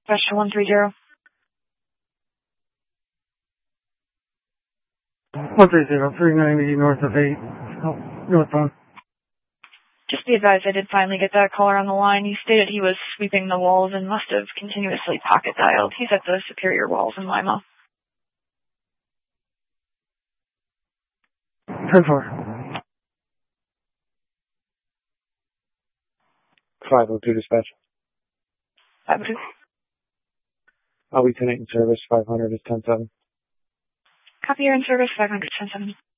Special 130. 130, 390 north of 8. Oh, northbound. Just be advised, I did finally get that caller on the line. He stated he was sweeping the walls and must have continuously pocket dialed. He's at the Superior Walls in Lima. 10-4. 502 dispatch. 502. I'll be 10-8 in service. 500 is 10-7. Copy, you're in service. 500, 10-7.